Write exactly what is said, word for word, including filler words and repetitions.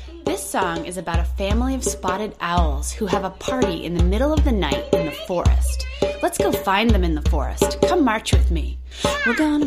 This song is about a family of spotted owls who have a party in the middle of the night in the forest. Let's go find them in the forest. Come march with me. We're gonna